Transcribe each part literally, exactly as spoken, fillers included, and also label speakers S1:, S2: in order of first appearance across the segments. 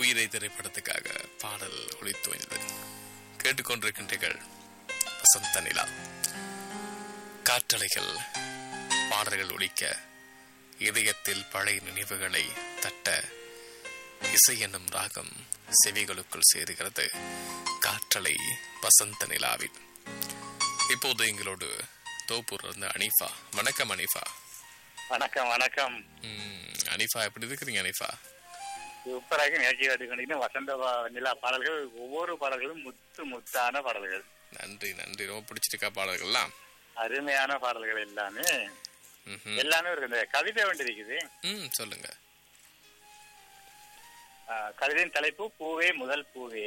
S1: உயிரை திரைப்படத்துக்காக பாடல் ஒளித்துவந்தது. கேட்டுக்கொண்டிருக்கின்றீர்கள் வசந்த நிலா. காற்றலைகள் பாடல்கள் ஒலிக்க, இதயத்தில் பழைய நினைவுகளை தட்ட, இசை என்னும் ராகம் செவிகளுக்குள் சேருகிறது. காற்றலை வசந்த நிலாவில். இப்போது எங்களோடு தோப்பூர் இருந்த அனிஃபா. வணக்கம் அனிஃபா.
S2: வணக்கம் வணக்கம்.
S1: அனிஃபா, எப்படி இருக்கிறீங்க அனிஃபா?
S2: சூப்பராக நிகழ்ச்சி கேட்டுக்கொண்டீங்கன்னா வசந்த நிலா பாடல்கள், ஒவ்வொரு பாடல்களும் முத்து முத்தான பாடல்கள்.
S1: நன்றி நன்றி. ரொம்ப பிடிச்சிருக்கா பாடல்கள்லாம்?
S2: அருமையான பாடல்கள் எல்லாமே. எல்லாமே ஒரு இந்த கவிதை ஒன்று இருக்குது.
S1: ம், சொல்லுங்க.
S2: கவிதையின் தலைப்பு பூவே முதல் பூவே.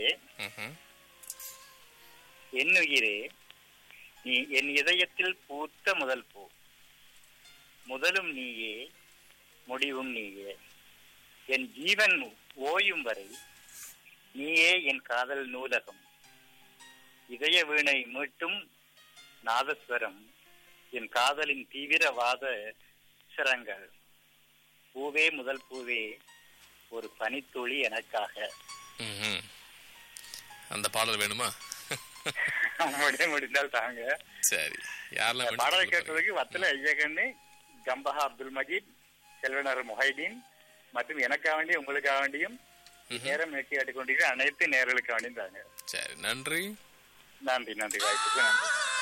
S2: என் உயிரே, நீ என் இதயத்தில் பூத்த முதல் பூ. முதலும் நீயே, முடிவும் நீயே. என் ஜீவன் ஓயும் வரை நீயே என் காதல் நூலகம். இதய வீணை மீட்டும் நாதஸ்வரம், என் காதலின் தீவிரவாத சிரங்கள். பூவே முதல் பூவே, ஒரு பனித்துளி எனக்காக.
S1: அந்த பாடல் வேணுமா?
S2: முடிய முடிந்தால் தாங்க.
S1: சரி, யாரெல்லாம்
S2: பாடலை கேட்டதுக்கு வத்தல ஐயகண்ணு, கம்பஹா அப்துல் மஜீத், செல்வனர் முஹைதீன் மற்றும் எனக்காக வேண்டிய உங்களுக்காக வேண்டியும் நேரம் நிகழ்ச்சி கேட்டுக்கொண்டிருக்கிற அனைத்து நேர்களுக்காக வேண்டியும் தாங்க.
S1: சரி, நன்றி
S2: நன்றி நன்றி. வாய்ப்புக்கு நன்றி.